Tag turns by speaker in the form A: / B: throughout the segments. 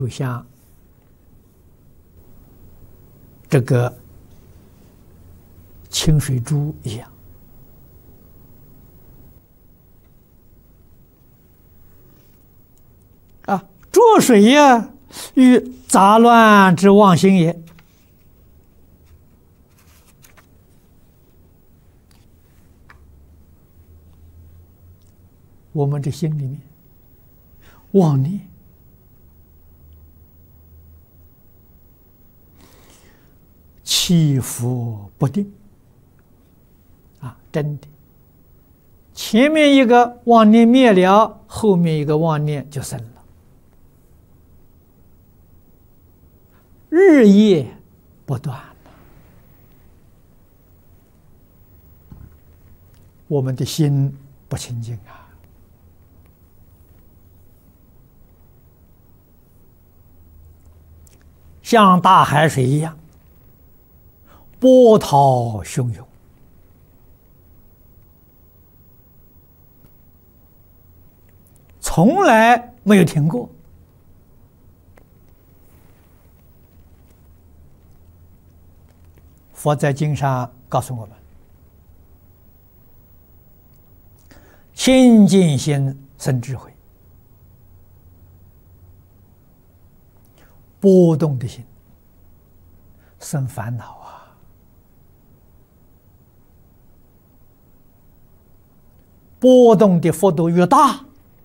A: 就像这个清水珠一样，浊水呀，与杂乱之妄心也。我们这心里面妄念起伏不定真的，前面一个妄念灭了，后面一个妄念就生了，日夜不断。我们的心不清净像大海水一样，波涛汹涌，从来没有停过。佛在经上告诉我们：清净心生智慧，波动的心生烦恼波动的幅度越大，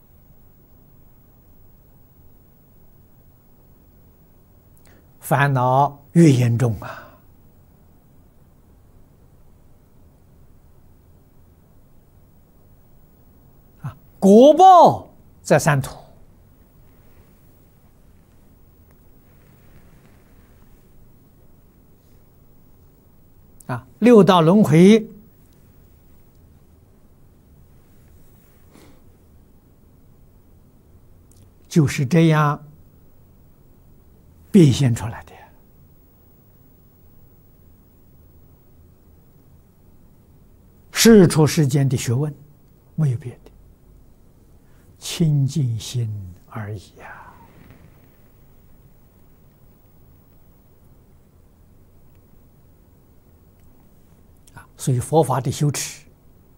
A: 烦恼越严重果报在三途，六道轮回就是这样变现出来的。世出世间的学问没有别的，清净心而已所以佛法的修持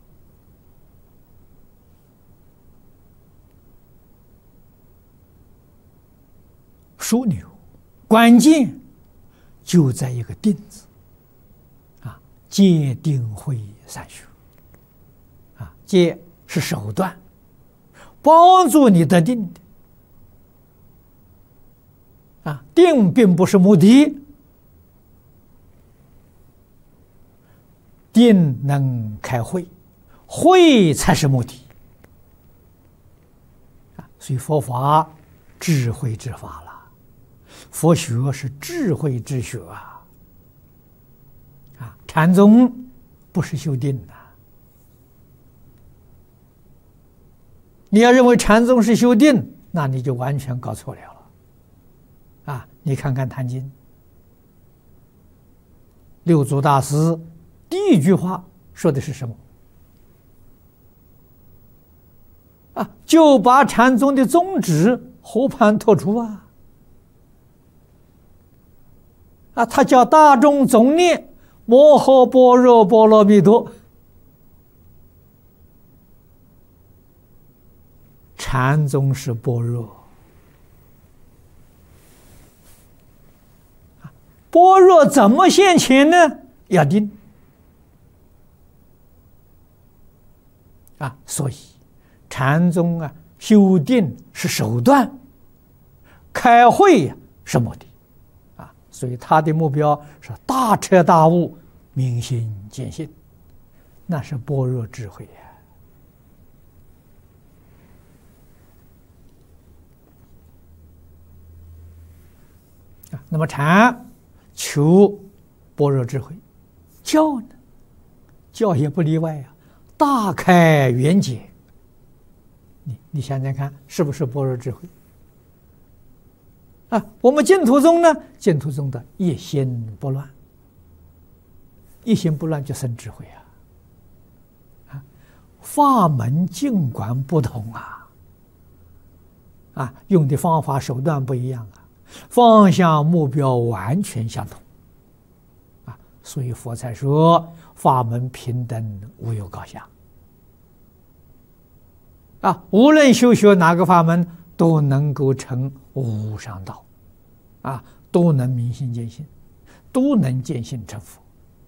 A: 枢纽关键就在一个定字戒定慧三学戒是手段，帮助你得定的定并不是目的，定能开慧，慧才是目的所以佛法智慧之法了，佛学是智慧之学禅宗不是修定的。你要认为禅宗是修定，那你就完全搞错了你看看《坛经》，六祖大师第一句话说的是什么就把禅宗的宗旨和盘托出他叫大众总念摩诃般若波罗蜜多。禅宗是般若，般若怎么现前呢？要定所以禅宗修定是手段，开慧是目的所以他的目标是大彻大悟，明心见性，那是般若智慧那么禅求般若智慧，教呢？教也不例外大开圆解。你想想看，是不是般若智慧我们净土宗呢？净土宗的一心不乱，一心不乱就生智慧法门尽管不同用的方法手段不一样方向目标完全相同啊，所以佛才说法门平等，无有高下啊，无论修学哪个法门，都能够成无上道啊，都能明心见性，都能见性成佛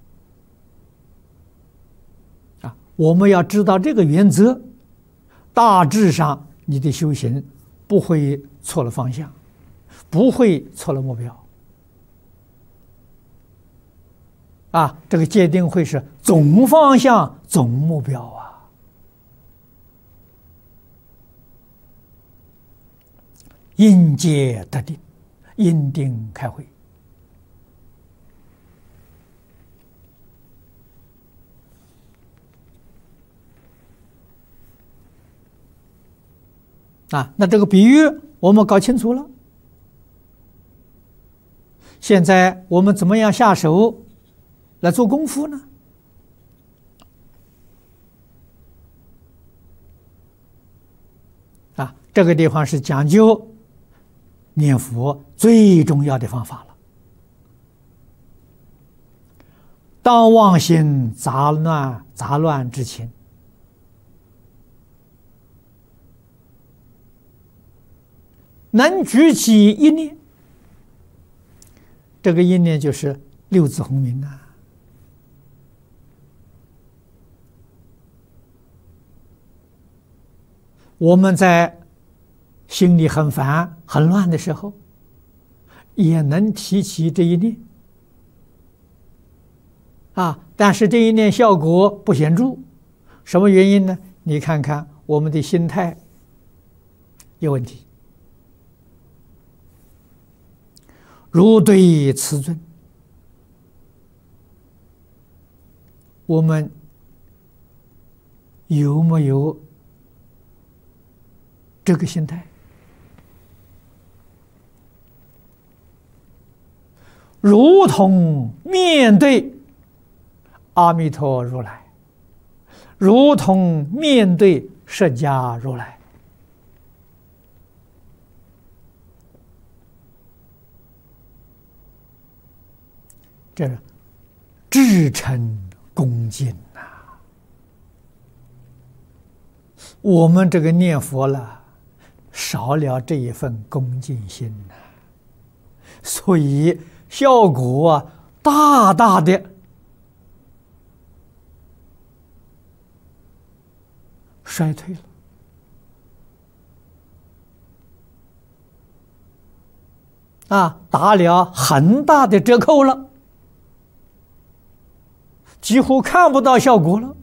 A: 啊。我们要知道这个原则，大致上你的修行不会错了方向，不会错了目标啊。这个戒定慧是总方向、总目标啊。因戒得定，因定开慧啊。那这个比喻我们搞清楚了，现在我们怎么样下手来做功夫呢？啊，这个地方是讲究念佛最重要的方法了。当妄心杂乱之情，能举起一念，这个一念就是六字洪名啊。我们在心里很烦很乱的时候，也能提起这一念啊，但是这一念效果不显著，什么原因呢？你看看我们的心态有问题。如对此尊，我们有没有这个心态？如同面对阿弥陀如来，如同面对释迦如来，这是至诚恭敬呐。我们这个念佛了，少了这一份恭敬心呐，所以效果啊，大大的衰退了啊，打了很大的折扣了，几乎看不到效果了。